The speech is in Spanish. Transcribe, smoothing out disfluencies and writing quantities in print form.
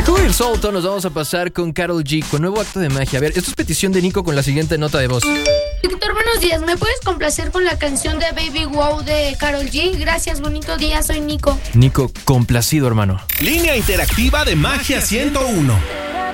Who Will Soul nos vamos a pasar con Karol G, con nuevo acto de magia. A ver, esto es petición de Nico con la siguiente nota de voz. Víctor, buenos días. ¿Me puedes complacer con la canción de Baby Wow de Karol G? Gracias, bonito día. Soy Nico. Nico, complacido, hermano. Línea interactiva de Magia 101.